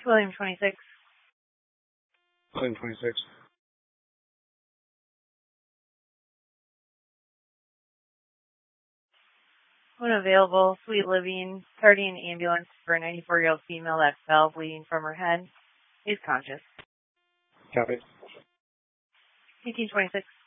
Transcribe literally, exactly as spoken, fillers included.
William twenty-six. William twenty-six. When available, Sweet Living, starting an ambulance for a ninety-four-year-old female that fell bleeding from her head, is conscious. Copy. eighteen twenty-six.